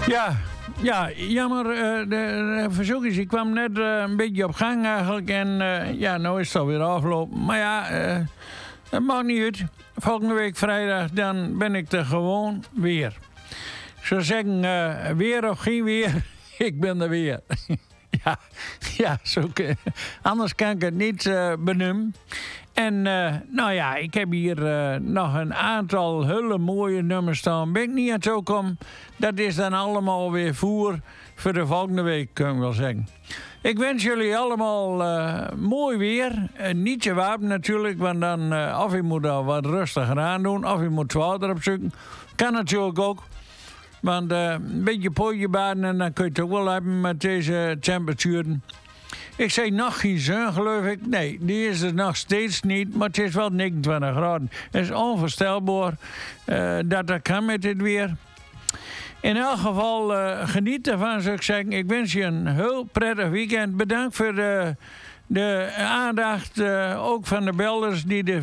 Ja, jammer. De verzoekjes, ik kwam net een beetje op gang eigenlijk. En nou is het alweer afgelopen. Maar ja, dat maakt niet uit. Volgende week vrijdag, dan ben ik er gewoon weer. Ik zou zeggen, weer of geen weer, ik ben er weer. Anders kan ik het niet benoemen. En ik heb hier nog een aantal hele mooie nummers staan. Ben ik niet aan het zo kom, dat is dan allemaal weer voor de volgende week, kun ik wel zeggen. Ik wens jullie allemaal mooi weer. Niet te warm natuurlijk, want dan of je moet daar wat rustiger aan doen, of je moet water opzoeken. Kan natuurlijk ook. Want een beetje potje baden en dan kun je het ook wel hebben met deze temperaturen. Ik zei nog geen zon, geloof ik. Nee, die is er nog steeds niet. Maar het is wel 29 graden. Het is onvoorstelbaar dat kan met dit weer. In elk geval, geniet ervan, zou ik zeggen. Ik wens je een heel prettig weekend. Bedankt voor de aandacht, ook van de belders die de